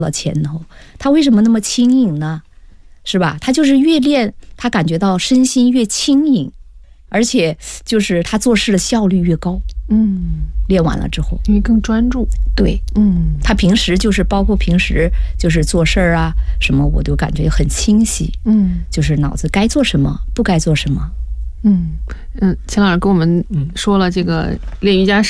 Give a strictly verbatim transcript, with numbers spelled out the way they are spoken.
了前头，他为什么那么轻盈呢？是吧？他就是越练，他感觉到身心越轻盈，而且就是他做事的效率越高。 嗯， 练完了之后， 因为更专注。 对， 嗯， 他平时就是包括平时就是做事儿啊什么，我都感觉很清晰。 嗯， 就是脑子该做什么，不该做什么。 嗯嗯，钱老师跟我们说了这个练瑜伽